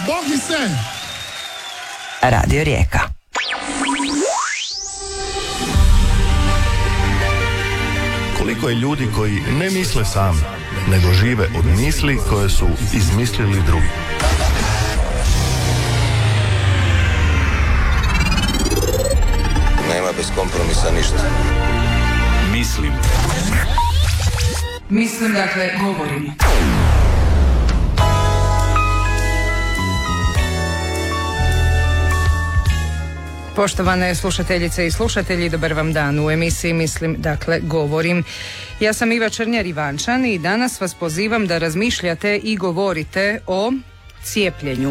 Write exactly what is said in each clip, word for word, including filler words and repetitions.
Bog mi se! Radio Rijeka. Koliko je ljudi koji ne misle sami, nego žive od misli koje su izmislili drugi. Nema bez kompromisa ništa. Mislim. Mislim, dakle, govorim. Poštovane slušateljice i slušatelji, dobar vam dan u emisiji Mislim, dakle, govorim. Ja sam Iva Črnjar-Ivančan i danas vas pozivam da razmišljate i govorite o cijepljenju.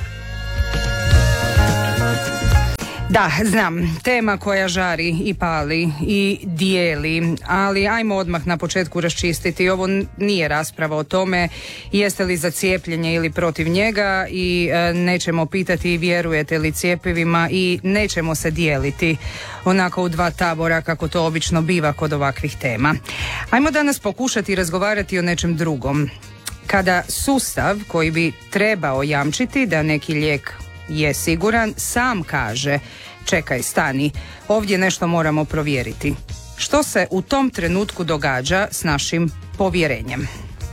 Da, znam, tema koja žari i pali i dijeli, ali ajmo odmah na početku raščistiti. Ovo nije rasprava o tome jeste li za cijepljenje ili protiv njega i e, nećemo pitati vjerujete li cjepivima i nećemo se dijeliti onako u dva tabora kako to obično biva kod ovakvih tema. Ajmo danas pokušati razgovarati o nečem drugom. Kada sustav koji bi trebao jamčiti da neki lijek je siguran, sam kaže čekaj, stani, ovdje nešto moramo provjeriti. Što se u tom trenutku događa s našim povjerenjem?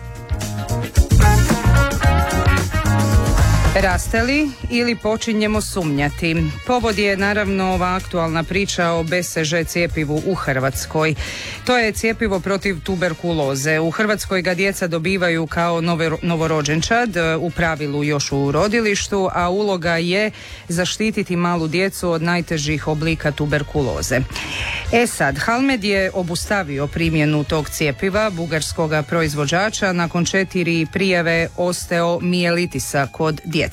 Raste li ili počinjemo sumnjati? Povod je naravno ova aktualna priča o B C G cijepivu u Hrvatskoj. To je cijepivo protiv tuberkuloze. U Hrvatskoj ga djeca dobivaju kao novorođenčad, u pravilu još u rodilištu, a uloga je zaštititi malu djecu od najtežih oblika tuberkuloze. E sad, Halmed je obustavio primjenu tog cijepiva bugarskoga proizvođača nakon četiri prijave osteomijelitisa kod djece.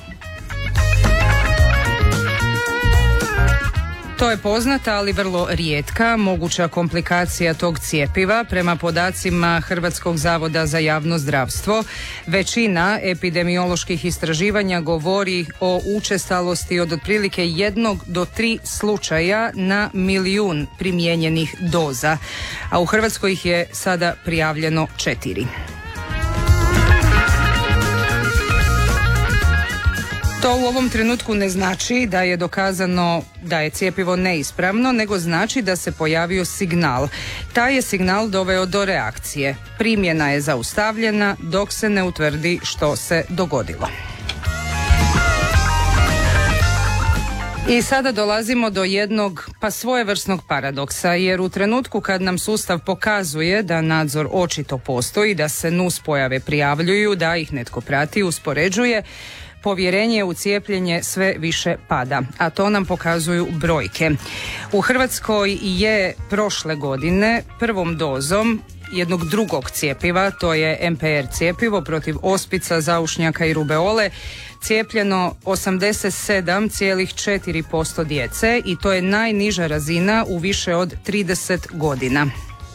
To je poznata, ali vrlo rijetka moguća komplikacija tog cijepiva. Prema podacima Hrvatskog zavoda za javno zdravstvo, većina epidemioloških istraživanja govori o učestalosti od otprilike jednog do tri slučaja na milijun primijenjenih doza, a u Hrvatskoj ih je sada prijavljeno četiri. To u ovom trenutku ne znači da je dokazano da je cjepivo neispravno, nego znači da se pojavio signal. Taj je signal doveo do reakcije. Primjena je zaustavljena dok se ne utvrdi što se dogodilo. I sada dolazimo do jednog pa svojevrsnog paradoksa, jer u trenutku kad nam sustav pokazuje da nadzor očito postoji, da se nuspojave prijavljuju, da ih netko prati, uspoređuje, povjerenje u cijepljenje sve više pada, a to nam pokazuju brojke. U Hrvatskoj je prošle godine prvom dozom jednog drugog cijepiva, to je M P R cijepivo protiv ospica, zaušnjaka i rubeole, cijepljeno osamdeset sedam zarez četiri posto djece i to je najniža razina u više od trideset godina.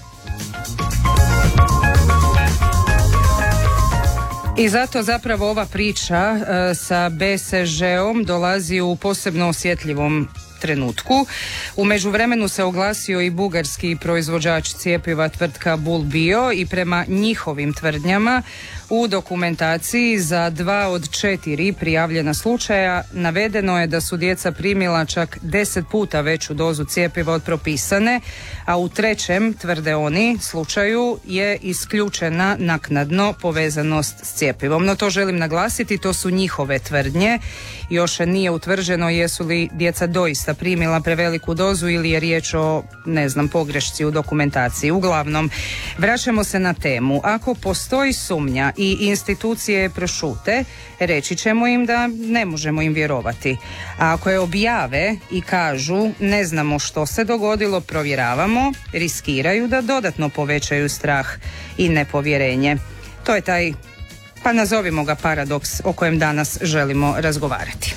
I zato zapravo ova priča e, sa B C G-om dolazi u posebno osjetljivom trenutku. U međuvremenu se oglasio i bugarski proizvođač cijepiva tvrtka Bul Bio i prema njihovim tvrdnjama u dokumentaciji za dva od četiri prijavljena slučaja navedeno je da su djeca primila čak deset puta veću dozu cijepiva od propisane, a u trećem, tvrde oni, slučaju je isključena naknadno povezanost s cijepivom. No to želim naglasiti, to su njihove tvrdnje. Još nije utvrđeno jesu li djeca doista primila preveliku dozu ili je riječ o, ne znam, pogrešci u dokumentaciji. Uglavnom, vraćamo se na temu. Ako postoji sumnja i institucije prešute, reći ćemo im da ne možemo im vjerovati. A ako je objave i kažu ne znamo što se dogodilo, provjeravamo, riskiraju da dodatno povećaju strah i nepovjerenje. To je taj, pa nazovimo ga paradoks o kojem danas želimo razgovarati.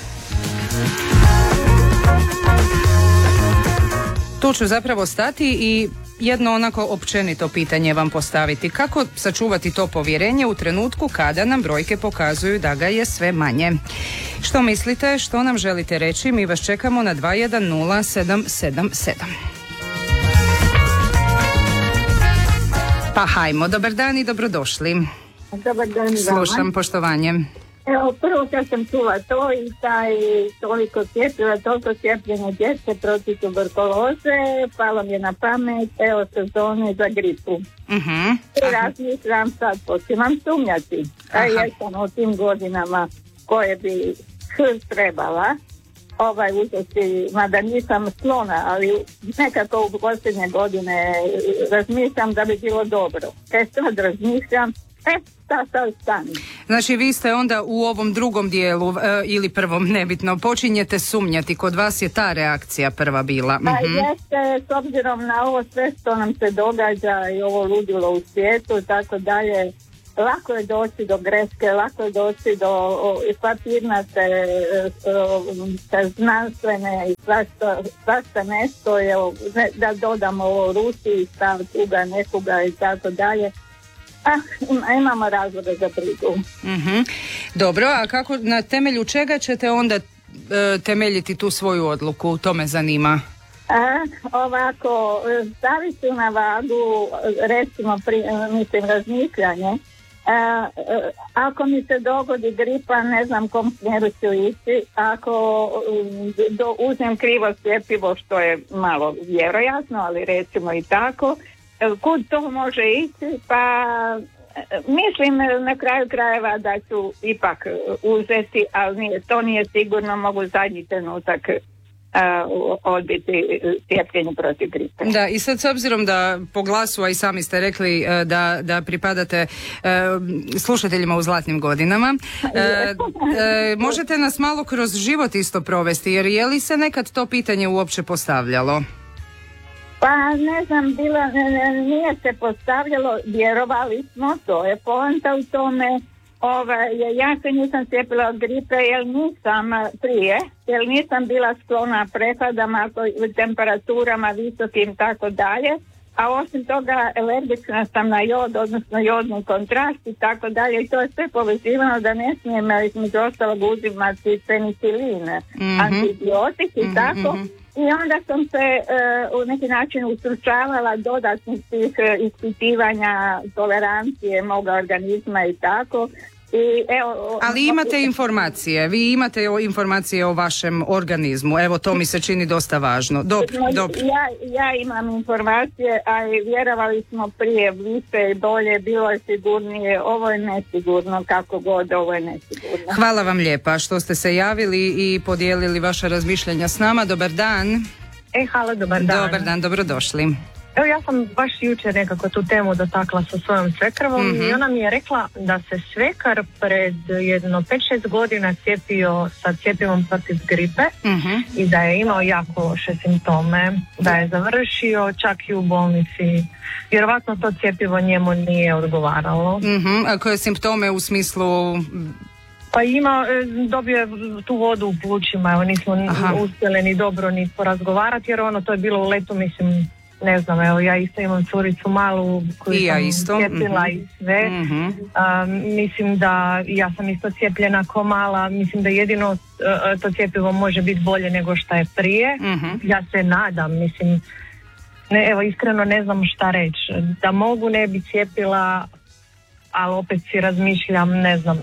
Tu ću zapravo stati i jedno onako općenito pitanje vam postaviti. Kako sačuvati to povjerenje u trenutku kada nam brojke pokazuju da ga je sve manje? Što mislite, što nam želite reći? Mi vas čekamo na dva jedan nula sedam sedam sedam. Pa hajmo, dobar dan i dobrodošli. Dobar dan. Slušam, poštovanje. Evo, prvo kad sam čula to i taj toliko cijepila, toliko cijepljenje djece protiv tuberkuloze, palo mi je na pamet, evo sezone za gripu. Uh-huh. I razmišljam sad, počinam sumnjati. A jesam u tim godinama koje bi trebala ovaj uzeti, mada nisam sklona, ali nekako u posljednje godine razmišljam da bi bilo dobro. E sad razmišljam, e sad sad stani. Znači vi ste onda u ovom drugom dijelu e, ili prvom, nebitno, počinjete sumnjati, kod vas je ta reakcija prva bila. Pa uh-huh. jeste, s obzirom na ovo sve što nam se događa i ovo ludilo u svijetu i tako dalje, lako je doći do greške, lako je doći do o, papirnate, te znanstvene i svašta, svašta nešto, je, ne, da dodamo ovo Rusiji, stav tuga, nekuga i tako dalje. Ah, imamo razloga za brigu. Uh-huh. Dobro, a kako, na temelju čega ćete onda e, temeljiti tu svoju odluku? To me zanima. A, ovako, staviti na vagu, recimo, pri, mislim, razmišljanje. A, ako mi se dogodi gripa, ne znam kom smjeru ću ići. Ako do, uzmem krivo cjepivo, što je malo vjerojatno, ali recimo i tako, kud to može ići, pa mislim na kraju krajeva da ću ipak uzeti, ali nije, to nije sigurno, mogu zadnji trenutak uh, odbiti cijepljenje protiv gripe. Da, i sad s obzirom da po glasu, a i sami ste rekli uh, da, da pripadate uh, slušateljima u zlatnim godinama, uh, uh, možete nas malo kroz život isto provesti, jer je li se nekad to pitanje uopće postavljalo? Pa ne znam, bila, ne, ne, nije se postavljalo, vjerovali smo, to je poanta u tome. Ovaj, ja se nisam cijepila od gripe jer nisam prije, jer nisam bila sklona prehladama, temperaturama visokim tako dalje, a osim toga alergična sam na jod, odnosno jodni kontrast i tako dalje, i to je sve povezivano da ne smijem između ostalog uzimati penicilin, mm-hmm. antibiotik i mm-hmm. tako. I onda sam se uh, u neki način ustručavala dodatnih tih uh, ispitivanja tolerancije moga organizma i tako. I, evo, ali imate informacije, vi imate informacije o vašem organizmu, evo to mi se čini dosta važno. Dobro, dobro. Ja, ja imam informacije, a i vjerovali smo prije više i bolje, bilo je sigurnije, ovo je nesigurno, kako god, ovo je nesigurno. Hvala vam lijepa što ste se javili i podijelili vaše razmišljanja s nama. Dobar dan. E, hvala, dobar dan. Dobar dan, dobrodošli. Evo, ja sam baš jučer nekako tu temu dotakla sa svojom svekrvom, mm-hmm. i ona mi je rekla da se svekar pred jedno pet šest godina cijepio sa cjepivom protiv gripe, mm-hmm. i da je imao jako loše simptome, da je završio čak i u bolnici. Vjerovatno to cjepivo njemu nije odgovaralo. Mm-hmm. A koje simptome u smislu... Pa ima, dobio je tu vodu u plućima, evo nismo Aha. uspjeli ni dobro ni porazgovarati, jer ono to je bilo u letu, mislim, ne znam, evo ja isto imam curicu malu koju I ja sam isto. cijepila mm-hmm. i sve. Mm-hmm. A, mislim da ja sam isto cijepljena ko mala, mislim da jedino uh, to cjepivo može biti bolje nego što je prije. Mm-hmm. Ja se nadam, mislim, ne, evo iskreno ne znam šta reći. Da mogu ne bi cijepila, ali opet si razmišljam, ne znam,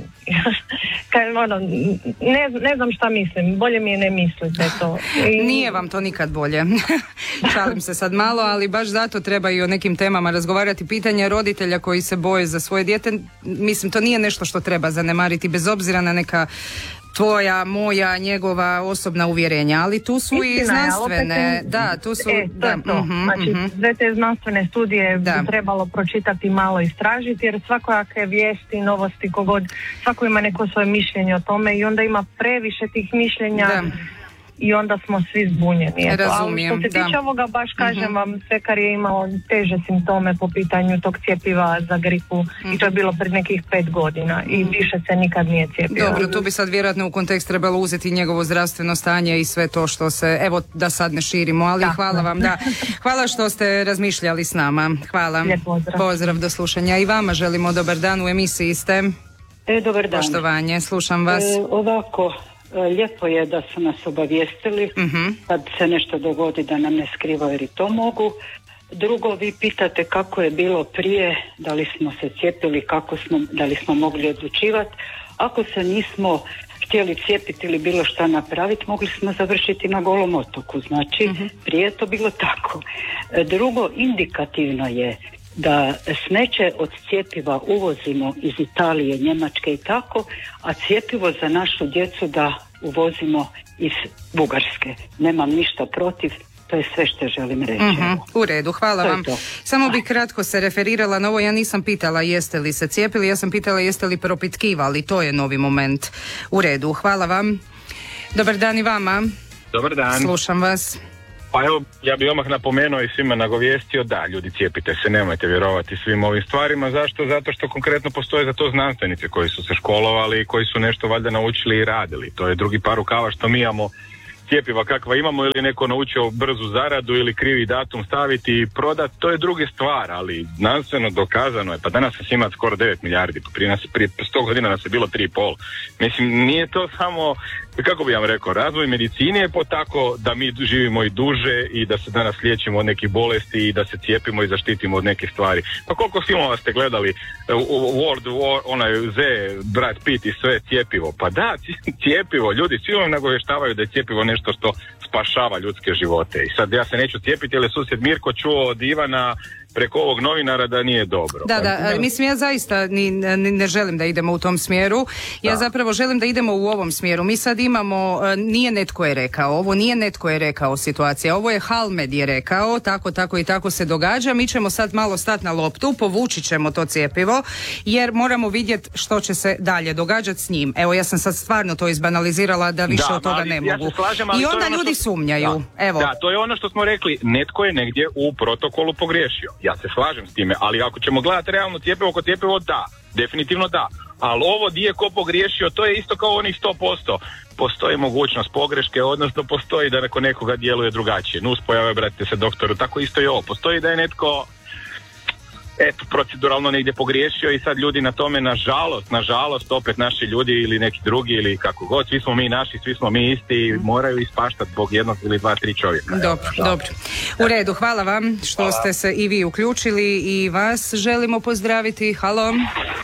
Kaj, ono, ne, ne znam šta mislim, bolje mi je ne mislite to. I... Nije vam to nikad bolje, šalim se sad malo, ali baš zato treba i o nekim temama razgovarati. Pitanje roditelja koji se boje za svoje dijete, mislim, to nije nešto što treba zanemariti, bez obzira na neka tvoja, moja, njegova osobna uvjerenja, ali tu su Istina, i znanstvene, je, da, tu su, e, to da, to. Uh-huh, znači uh-huh. sve te znanstvene studije da. bi trebalo pročitati, malo istražiti, jer svakojake vijesti, novosti, kogod, svako ima neko svoje mišljenje o tome i onda ima previše tih mišljenja. Da. I onda smo svi zbunjeni. Eto, razumijem, ali što se tiče da. ovoga, baš kažem uh-huh. vam, svekar je imao teže simptome po pitanju tog cjepiva za gripu, uh-huh. i to je bilo pred nekih pet godina i više se nikad nije cijepio. Dobro, tu bi sad vjerojatno u kontekst trebalo uzeti njegovo zdravstveno stanje i sve to što se, evo da sad ne širimo, ali da. hvala vam, da. Hvala što ste razmišljali s nama. Hvala. Lijep pozdrav. Pozdrav, do slušanja. I vama želimo dobar dan, u emisiji ste. E, dobar dan. Poštovanje, slušam vas. E, ovako, lijepo je da su nas obavijestili, uh-huh. kad se nešto dogodi da nam ne skrivaju jer i to mogu. drugo, vi pitate kako je bilo prije, da li smo se cijepili, kako smo, da li smo mogli odlučivati. Ako se nismo htjeli cijepiti ili bilo šta napraviti, mogli smo završiti na Golom otoku. Znači, uh-huh. prije je to bilo tako. Drugo, indikativno je da smeće od cjepiva uvozimo iz Italije, Njemačke i tako, a cjepivo za našu djecu da uvozimo iz Bugarske. Nemam ništa protiv, to je sve što želim reći. Mm-hmm. U redu, hvala vam. To. Samo bih kratko se referirala na ovo, ja nisam pitala jeste li se cijepili, ja sam pitala jeste li propitkivali, to je novi moment. U redu, hvala vam. Dobar dan i vama. Dobar dan. Slušam vas. Pa evo, ja bih odmah napomenuo i svima nagovijestio da, ljudi, cijepite se, nemojte vjerovati svim ovim stvarima. Zašto? Zato što konkretno postoje za to znanstvenici koji su se školovali i koji su nešto valjda naučili i radili. To je drugi par rukava što mi imamo cjepiva kakva imamo, ili neko naučio brzu zaradu ili krivi datum staviti i prodati, to je druga stvar, ali znanstveno dokazano je. Pa danas nas ima skoro devet milijardi, pa prije, nas, prije sto godina nas je bilo tri i pol. Mislim, nije to samo, kako bi vam rekao, razvoj medicine je potako da mi živimo i duže i da se danas liječimo od nekih bolesti i da se cijepimo i zaštitimo od nekih stvari. Pa koliko filmova ste gledali, World War, onaj Z, Brad Pitt i sve, cijepivo. Pa da, cijepivo, ljudi svi vam nagovještavaju da je cijepivo nešto što spašava ljudske živote. I sad ja se neću cijepiti, jer je susjed Mirko čuo od Ivana preko ovog novinara da nije dobro. Da, da, pa, mislim ja zaista ni, ni, ne želim da idemo u tom smjeru. Ja da. zapravo želim da idemo u ovom smjeru. Mi sad imamo, nije netko je rekao, ovo nije netko je rekao situacija, ovo je Halmed je rekao, tako, tako i tako se događa. Mi ćemo sad malo stati na loptu, povući ćemo to cjepivo, jer moramo vidjeti što će se dalje događati s njim. Evo, ja sam sad stvarno to izbanalizirala da više da, od toga ali, ne ja mogu. Slažem, I onda ono ljudi što... sumnjaju. Da. Evo. Da, to je ono što smo rekli, netko je negdje u protokolu pogriješio. Ja se slažem s time, ali ako ćemo gledati realno cjepivo kod cjepivo, da, definitivno da. Ali ovo di je ko pogriješio, to je isto kao onih sto posto. Postoji mogućnost pogreške, odnosno postoji da neko nekoga djeluje drugačije. Nuspojave, obratite se doktoru, tako isto i ovo. Postoji da je netko eto, proceduralno negdje pogriješio i sad ljudi na tome, nažalost, nažalost, opet naši ljudi ili neki drugi ili kako god, svi smo mi naši, svi smo mi isti i moraju ispaštati zbog jednog ili dva, tri čovjeka. Dobro, evo, dobro. U redu, hvala vam što hvala. ste se i vi uključili i vas želimo pozdraviti. Halo.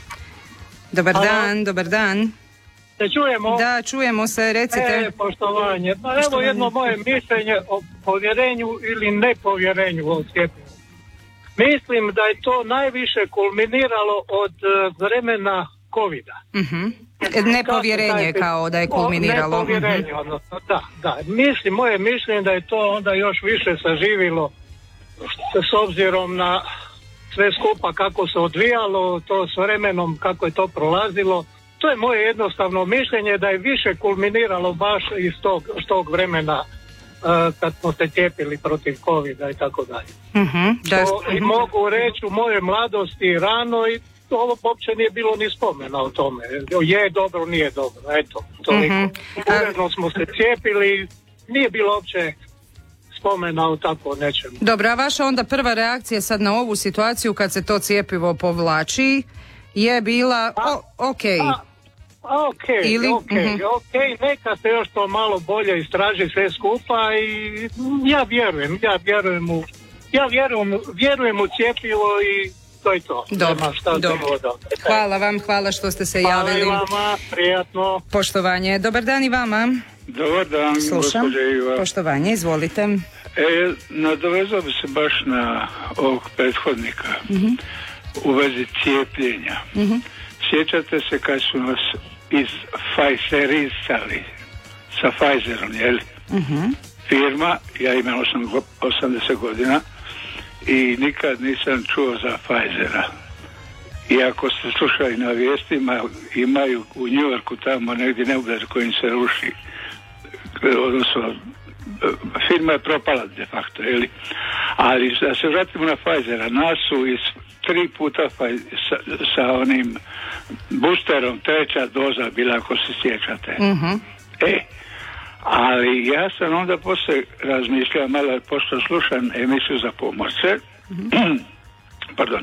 Dobar Halo. dan, dobar dan. Se čujemo? Da, čujemo se, recite. E, poštovanje. Pa evo poštovanje. Jedno moje mišljenje o povjerenju ili nepovjerenju u cijepljenju. Mislim da je to najviše kulminiralo od vremena covida. Uh-huh. Nepovjerenje kao da je kulminiralo. Nepovjerenje, uh-huh. odnosno, da, da. Mislim, moje mišljenje da je to onda još više saživilo s obzirom na sve skupa kako se odvijalo, to s vremenom kako je to prolazilo. To je moje jednostavno mišljenje da je više kulminiralo baš iz tog, iz tog vremena Uh, kad smo se cijepili protiv covida i tako dalje. Uh-huh, da, to, uh-huh. I mogu reći u moje mladosti rano i ovo uopće nije bilo ni spomena o tome. Je dobro, nije dobro. Eto, toliko. Uh-huh. Uredno smo se cijepili, nije bilo uopće spomena o tako nečemu. Dobro, a vaša onda prva reakcija sad na ovu situaciju kad se to cjepivo povlači je bila o, ok. A, Ok, Ili, ok, uh-huh. ok, neka se još to malo bolje istraži sve skupa i ja vjerujem, ja vjerujem u, ja vjerujem, vjerujem u cjepivo i to je to. Dobro, dobro. Hvala vam, hvala što ste se javili. Hvala vama, prijatno. Poštovanje, dobar dan i vama. Dobar dan, slušam. Poštovanje, izvolite. E, nadovezao bi se baš na ovog prethodnika uh-huh. u vezi cijepljenja. Uh-huh. Sjećate se kad su nas iz Pfizerisali sa Pfizerom, jel? Uh-huh. Firma, ja imam osamdeset godina i nikad nisam čuo za Pfizera. I ako ste slušali na vijestima, imaju u New Yorku tamo negdje neugled kojim se ruši. Odnosno, firma je propala de facto, jel? Ali da se vratimo na Pfizera, nas su iz tri puta sa, sa onim boosterom treća doza bila, ako se sjećate. Uh-huh. E, ali ja sam onda poslije razmišljao malo, pošto slušam emisiju za pomorce, uh-huh. pardon,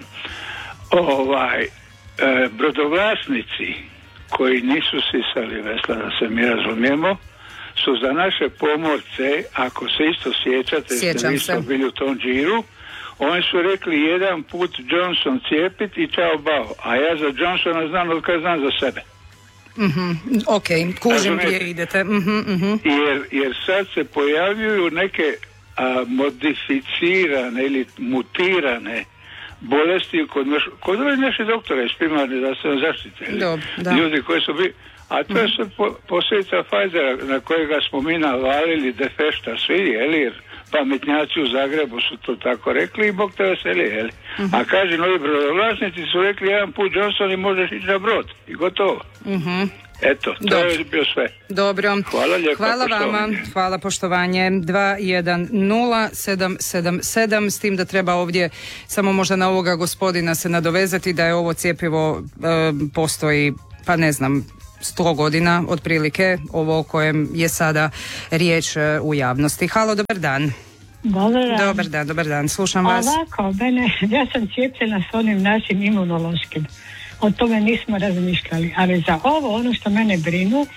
ovaj, e, brodovlasnici koji nisu sisali vesla, da se mi razumijemo, su za naše pomorce, ako se isto sjećate, ste isto bili u tom džiru, Oni su rekli jedan put Johnson cijepiti i čao bao, a ja za Johnsona znam od kada znam za sebe. Mm-hmm. Ok, kužim gdje idete. Mm-hmm, mm-hmm. Jer, jer sad se pojavljuju neke a, modificirane ili mutirane bolesti kod, naš, kod ovih naših doktora iz primarne zdravstvene zaštite. Ljudi koji su bili, a to je sve po, posljedica Pfizera na kojega smo mi navalili de fešta svi, jeli, jer pametnjaci u Zagrebu su to tako rekli i Bog te veseli, jeli. Uh-huh. A kaže, novi brodovlasnici su rekli jedan put Johnson i možeš ići na brod i gotovo. Uh-huh. Eto, to Dobro. je bio sve. Dobro. Hvala lijepa. Hvala vama. Hvala poštovanje. dva jedan nula sedam sedam sedam, s tim da treba ovdje samo možda na ovoga gospodina se nadovezati da je ovo cjepivo e, postoji, pa ne znam, sto godina otprilike, ovo o kojem je sada riječ e, u javnosti. Halo, dobar dan. Dobar dan. Dobar dan, dobar dan. Slušam vas. Ovako, mene, ja sam cijepljena s onim našim imunološkim. O tome nismo razmišljali, ali za ovo, ono što mene brinu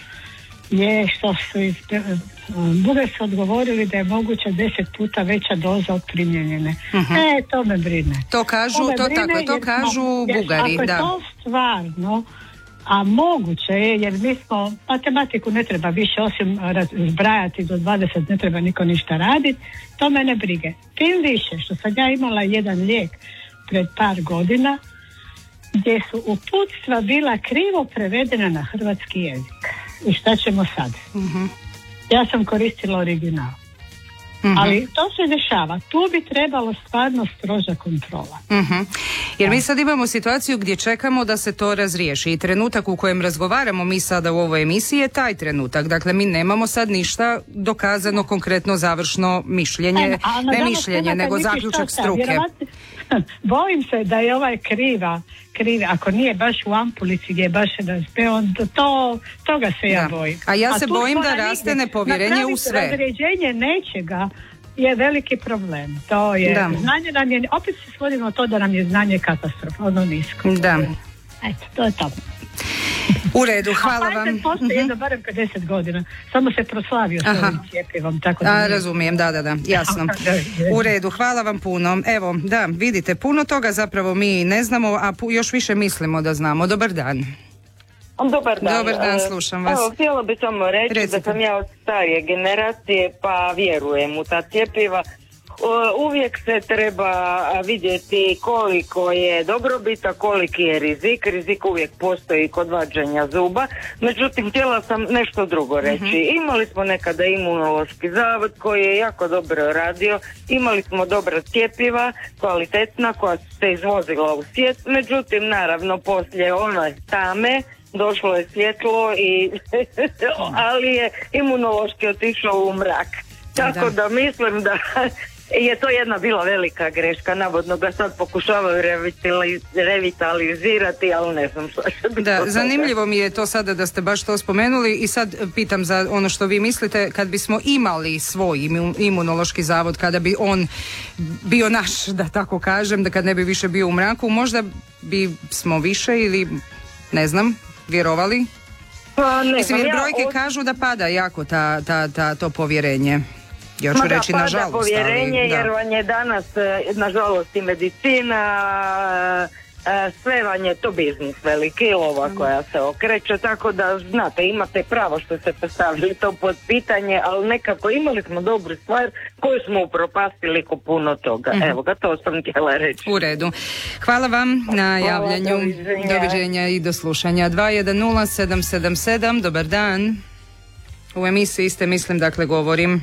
je što su iz Buge su odgovorili da je moguće deset puta veća doza od primjenjene. Uh-huh. E, to me brine. To kažu, to, to tako, to jer, kažu jer, Bugari, ako da. Ako je to stvarno, a moguće je, jer mi smo, matematiku ne treba više osim zbrajati do dvadeset, ne treba niko ništa raditi, to mene brige. Tim više što sam ja imala jedan lijek pred par godina, gdje su uputstva bila krivo prevedena na hrvatski jezik. I šta ćemo sad? Uh-huh. Ja sam koristila original. Uh-huh. Ali to se dešava. Tu bi trebalo stvarno stroža kontrola. Uh-huh. Jer mi sad imamo situaciju gdje čekamo da se to razriješi. I trenutak u kojem razgovaramo mi sada u ovoj emisiji je taj trenutak. Dakle, mi nemamo sad ništa dokazano, konkretno, završno mišljenje. E, ne mišljenje, nego zaključak struke. Vjerovatno, bojim se da je ovaj kriva, krivi, ako nije baš u ampulici gdje je baš jedan spe, on to, toga se ja da. bojim. A ja se A bojim da raste nepovjerenje u sve. Razređenje nečega je veliki problem. To je, da. Znanje nam je, opet se svodimo to da nam je znanje katastrofalno nisko. Da. Eto, to je to. U redu, hvala vam. A postoji jedno barem pedeset godina. Samo se proslavio s ovim cijepivom. Tako da A, razumijem, da, da, da, jasno. U redu, hvala vam puno. Evo, da, vidite, puno toga zapravo mi ne znamo, a pu- još više mislimo da znamo. Dobar dan. Dobar dan. Dobar dan, slušam vas. Evo, htjela bi samo reći Recite. da sam ja od starije generacije, pa vjerujem u ta cjepiva. Uvijek se treba vidjeti koliko je dobrobita, koliki je rizik. Rizik uvijek postoji kod vađenja zuba. Međutim, htjela sam nešto drugo reći. Mm-hmm. Imali smo nekada imunološki zavod koji je jako dobro radio. Imali smo dobra cjepiva, kvalitetna, koja su se izvozila u svijet. Međutim, naravno, poslije one tame došlo je svjetlo i ali je imunološki otišao u mrak. Tako da, da mislim da je to jedna bila velika greška, navodno ga sad pokušavaju revitalizirati, ali ne znam što će Da, zanimljivo mi je to sada da ste baš to spomenuli i sad pitam za ono što vi mislite, kad bismo imali svoj imunološki zavod, kada bi on bio naš, da tako kažem, da kad ne bi više bio u mraku, možda bi smo više ili ne znam, vjerovali? Pa, ne, Mislim, jer brojke ja od... kažu da pada jako ta, ta, ta, to povjerenje. Ja ću Ma reći da, nažalost. povjerenje, ali, da. jer vam je danas, nažalost, i medicina, sve vam je to biznis veliki, lova koja se okreće, tako da, znate, imate pravo što ste postavili to pod pitanje, ali nekako imali smo dobru stvar koju smo upropastili ko puno toga. Mm-hmm. Evo ga, to sam htjela reći. U redu. Hvala vam na javljanju. Hvala, doviđenja. Doviđenja i do slušanja. dva jedan nula sedam sedam sedam, dobar dan. U emisiji ste, mislim, dakle, govorim.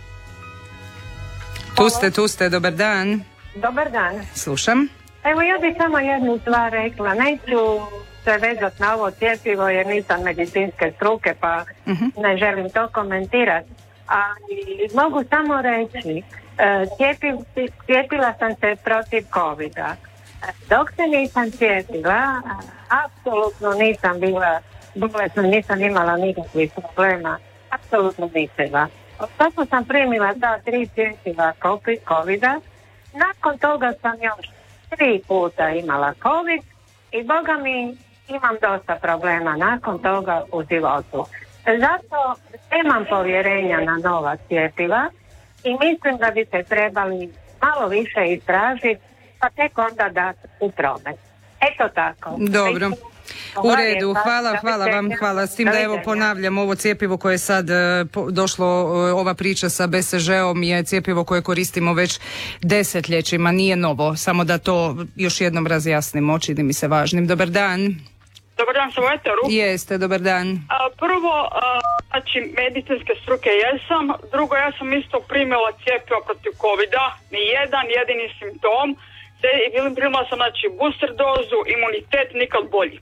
Tu ste, tu ste, dobar dan. Dobar dan. Slušam. Evo, ja bih samo jednu stvar rekla. Neću se vezati na ovo cjepivo jer nisam medicinske struke, pa uh-huh. ne želim to komentirati. Ali mogu samo reći, cijepi, cijepila sam se protiv covida. Dok se nisam cijepila, apsolutno nisam bila bolesna, nisam imala nikakvih problema. Apsolutno nisam. Tako sam primila ta tri cjepiva covida. Nakon toga sam još tri puta imala covid i boga mi imam dosta problema nakon toga u životu. Zato nemam povjerenja na nova cjepiva i mislim da bi se trebali malo više istražiti, pa tek onda dati u promet. Eto tako. Dobro. U redu, hvala, hvala vam, hvala. S tim da evo ponavljam, ovo cjepivo koje je sad e, po, došlo, e, ova priča sa be se žeom je cjepivo koje koristimo već desetljećima, nije novo, samo da to još jednom razjasnimo, čini mi se važnim. Dobar dan. Dobar dan, sam u eteru. Jeste, dobar dan. A, prvo, a, znači, medicinske struke jesam, drugo, ja sam isto primila cjepivo protiv covida, ni jedan jedini simptom, i primila sam, znači, booster dozu, imunitet nikad bolji.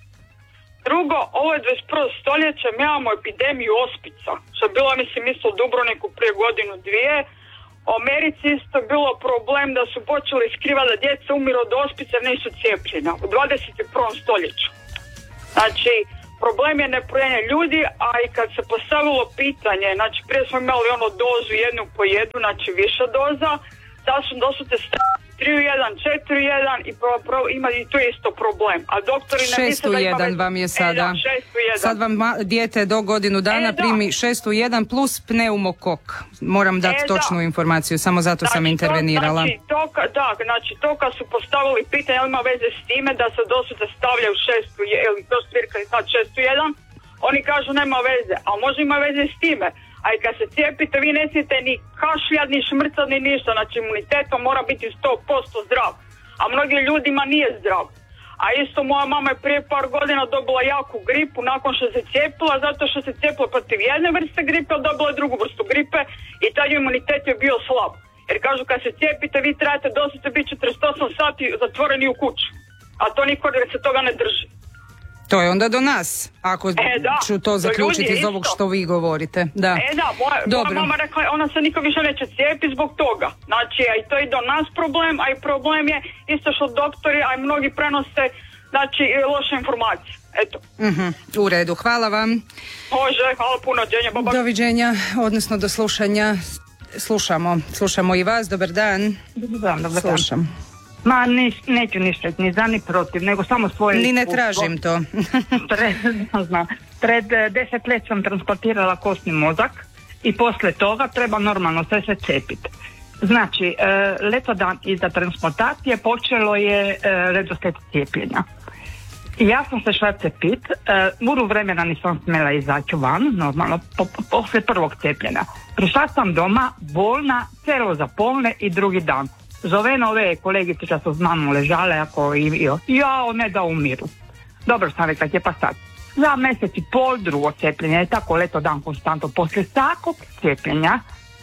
Drugo, ovo je dvadeset prvo stoljeće, mi imamo epidemiju ospica, što je bilo, mislim, isto u Dubrovniku prije godinu, dvije. U Americi isto bilo problem da su počeli skrivati da djeca umiru od ospice, nisu cijepljena, u dvadeset prvom stoljeću. Znači, problem je neprojenje ljudi, a i kad se postavilo pitanje, znači, prije smo imali ono dozu jednu po jednu, znači više doza, sad su dosute tri u jedan, četiri u jedan i pro, pro, ima i tu isto problem. A doktori ne misle da ima... šest u jedan vam je sada. E, da, šest u jedan. Sad vam ma, dijete do godinu dana e, primi šest u jedan plus pneumokok. Moram dati e, točnu da. informaciju, samo zato znači, sam intervenirala. To, znači, to, da, znači to kad su postavili pitanje, ali ima veze s time da se dosute stavljaju šest u jedan, ili to svirka i sad šest u jedan, oni kažu nema veze, ali možda ima veze s time. A i kad se cijepite, vi ne smijete ni kašljat, ni šmrcat, ni ništa. Znači imunitetom mora biti sto posto zdrav. A mnogim ljudima nije zdrav. A isto moja mama je prije par godina dobila jaku gripu nakon što se cijepila, zato što se cijepila protiv jedne vrste gripe, ali dobila je drugu vrstu gripe i taj imunitet je bio slab. Jer kažu kad se cijepite, vi trebate doslovce biti četrdeset osam sati zatvoreni u kuću. A to niko se toga ne drži. To je onda do nas, ako e, da, ću to zaključiti iz ovog što vi govorite. Da. E da, moja, moja mama rekla, ona se niko više neće cijepiti zbog toga. Znači, a i to je do nas problem, a i problem je isto što doktori, a i mnogi prenose, znači, loše informacije. Eto. Uh-huh. U redu, hvala vam. Može, hvala puno, doviđenja, baba. Doviđenja, odnosno do slušanja. Slušamo, slušamo i vas, dobar dan. Dobar dan, dobar dan. Slušam. Ma ni, neću ništa, ni za ni protiv, nego samo svoje... Ni ne tražim to. pred, znam, pred deset let sam transplantirala kostni mozak i poslije toga treba normalno sve se cepiti. Znači, e, leto dan iza transplantacije počelo je e, redoslijed cijepljenja. I ja sam se šla cepit, e, uru vremena nisam smjela izaći van, normalno, po, po, poslije prvog cijepljenja. Prišla sam doma, bolna, celo za polne i drugi dan. Zove nove kolegice što su s mamom ležale, ako i jo, jao, ne da umiru. Dobro sam rekla, je pa sad. Za mjesec i pol drugo cijepljenje, je tako leto dan konstantno. Poslije svakog cijepljenja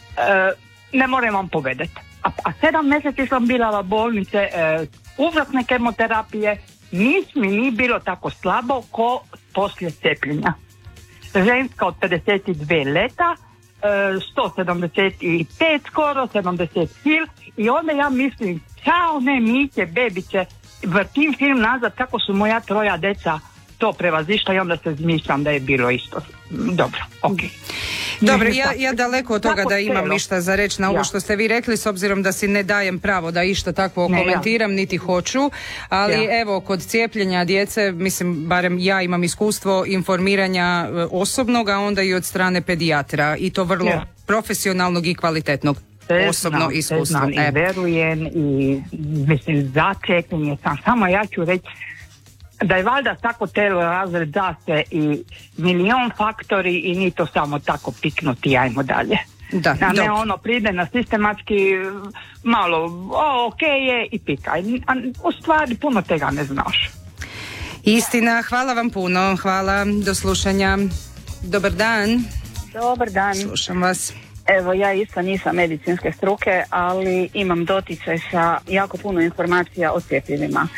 e, ne moram vam povedati. A, a sedam mjeseci sam bila u bolnice, e, užasne kemoterapije, nis mi ni bilo tako slabo ko poslije cijepljenja. Ženska od pedeset dvije leta, sto sedamdeset pet skoro, sedamdeset kil i onda ja mislim, čao ne Miće, bebiće, vrtim film nazad kako su moja troja deca to prevazišla i onda se zmišljam da je bilo isto. Dobro, ok. Dobro, ja, ja daleko od toga tako da imam cijelo. ništa za reći na ovo Ja. što ste vi rekli, s obzirom da si ne dajem pravo da išta takvo Ne, komentiram, niti hoću, ali Ja. evo, kod cijepljenja djece, mislim, barem ja imam iskustvo informiranja e, osobnog, a onda i od strane pedijatra, i to vrlo Ja. profesionalnog i kvalitetnog. Te Osobno znam, te iskustvo. znam i E. verujem i mislim za cijepljenje sam. Samo ja ću reći da je valjda tako telo razred da se i milion faktori i ni to samo tako piknuti, ajmo dalje. Da, A ne dobro. ono pride na sistematski malo, o, ok je i pikaj. A u stvari puno tega ne znaš. Istina, hvala vam puno, hvala, do slušanja. Dobar dan, Dobar dan. slušam vas. Evo, ja isto nisam medicinske struke, ali imam doticaj sa jako puno informacija o cjepivima.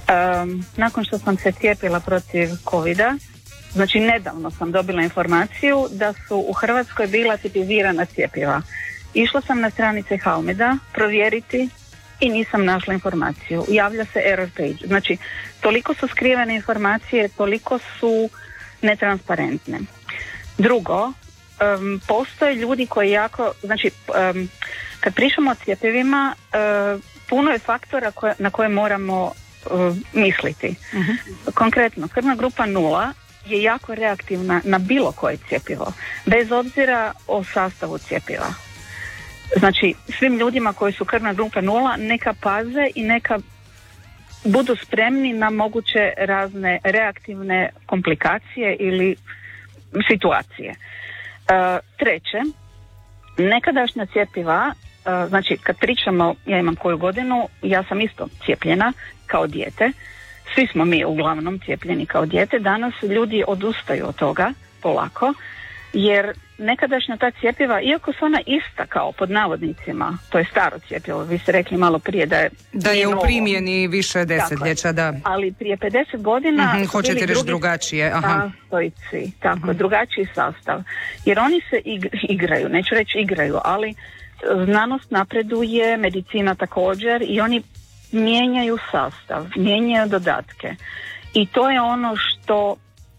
Um, nakon što sam se cijepila protiv covida, znači nedavno sam dobila informaciju da su u Hrvatskoj bila tipizirana cjepiva. Išla sam na stranice Halmeda provjeriti i nisam našla informaciju. Javlja se error page. Znači, toliko su skrivene informacije, toliko su netransparentne. Drugo, um, postoje ljudi koji jako, znači, um, kad pričamo o cjepivima, uh, puno je faktora koje, na koje moramo uh, misliti. Uh-huh. Konkretno, krvna grupa nula je jako reaktivna na bilo koje cjepivo, bez obzira o sastavu cjepiva. Znači, svim ljudima koji su krvna grupa nula, neka paze i neka budu spremni na moguće razne reaktivne komplikacije ili situacije. Uh, treće, nekadašnja cjepiva, uh, znači kad pričamo, ja imam koju godinu, ja sam isto cijepljena kao dijete, svi smo mi uglavnom cijepljeni kao dijete, danas ljudi odustaju od toga polako, jer nekadašnja ta cjepiva, iako su ona ista kao pod navodnicima, to je staro cjepivo, vi ste rekli malo prije da je da je u primjeni više desetljeća, da. Ali prije pedeset godina mm-hmm, hoćete reći drugačije, aha. Sastojci, tako, mm-hmm. drugačiji sastav. Jer oni se igraju, neću reći igraju, ali znanost napreduje, medicina također i oni mijenjaju sastav, mijenjaju dodatke. I to je ono što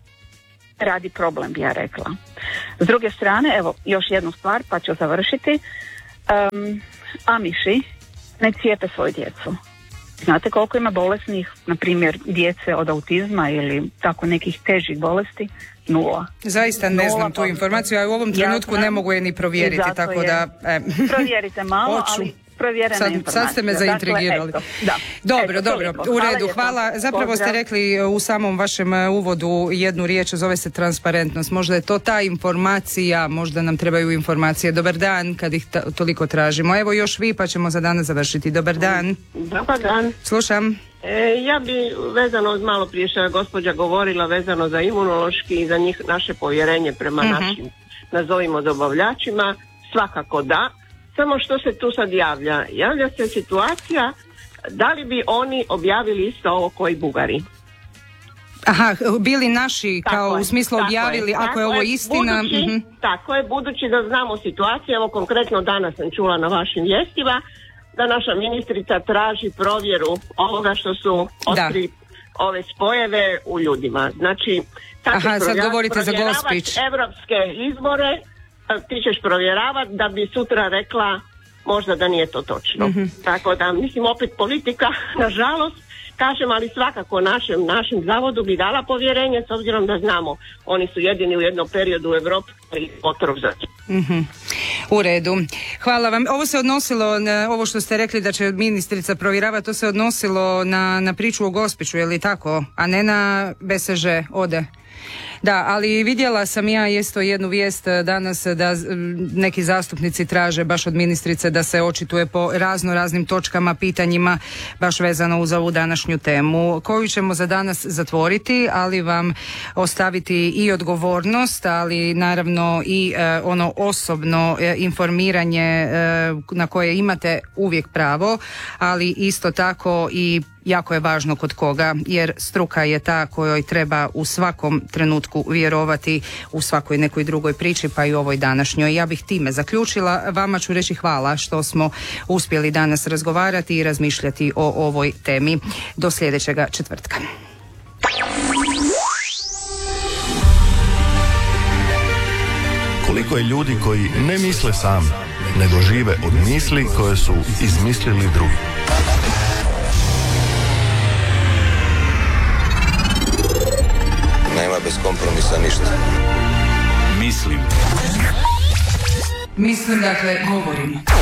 radi problem, bi ja rekla. S druge strane, evo, još jednu stvar, pa ću završiti. Um, Amiši ne cijepe svoju djecu. Znate koliko ima bolesnih, na primjer, djece od autizma ili tako nekih težih bolesti? Nula. Zaista ne Nula, znam tu informaciju, a u ovom trenutku ja ne mogu je ni provjeriti, tako je. da... E. Provjerite malo, Oču. ali... Sad, sad ste me zaintrigirali. Dakle, eto, da. Dobro, eto, dobro, toliko. u redu, hvala. hvala. Zapravo Pozdrav. ste rekli u samom vašem uvodu jednu riječ, zove se transparentnost. Možda je to ta informacija, možda nam trebaju informacije. Dobar dan, kad ih ta, toliko tražimo. Evo još vi, pa ćemo za danas završiti. Dobar dan. Dobar dan. Slušam. E, ja bi vezano malo prije što je gospođa govorila vezano za imunološki i za njih naše povjerenje prema uh-huh. našim, nazovimo dobavljačima, svakako da. Samo što se tu sad javlja? Javlja se situacija da li bi oni objavili isto ovo koji Bugari. Aha, bili naši tako kao je, u smislu objavili je, ako je ovo istina. Budući, mm-hmm. Tako je, budući da znamo situaciju, evo konkretno danas sam čula na vašim vijestima da naša ministrica traži provjeru ovoga što su otkri ove spojeve u ljudima. Znači, Aha, sad govorite za Gospić. Evropske izbore, ti ćeš provjeravati da bi sutra rekla možda da nije to točno. Mm-hmm. Tako da, mislim, opet politika, nažalost, kažem, ali svakako našem, našem zavodu bi dala povjerenje s obzirom da znamo, oni su jedini u jednom periodu u Europi i otrov za to. Mm-hmm. U redu. Hvala vam. Ovo se odnosilo na ovo što ste rekli da će ministrica provjeravati, to se odnosilo na, na priču o Gospiću, je li tako? A ne na B S Ž ode. Da, ali vidjela sam ja isto jednu vijest danas da neki zastupnici traže baš od ministrice da se očituje po razno raznim točkama, pitanjima baš vezano uz ovu današnju temu koju ćemo za danas zatvoriti, ali vam ostaviti i odgovornost, ali naravno i e, ono osobno e, informiranje e, na koje imate uvijek pravo, ali isto tako i jako je važno kod koga, jer struka je ta kojoj treba u svakom trenutku vjerovati, u svakoj nekoj drugoj priči, pa i ovoj današnjoj. Ja bih time zaključila. Vama ću reći hvala što smo uspjeli danas razgovarati i razmišljati o ovoj temi. Do sljedećega četvrtka. Koliko je ljudi koji ne misle sami, nego žive od misli koje su izmislili drugi. Nema bez kompromisa ništa. Mislim. Mislim, dakle, govorim.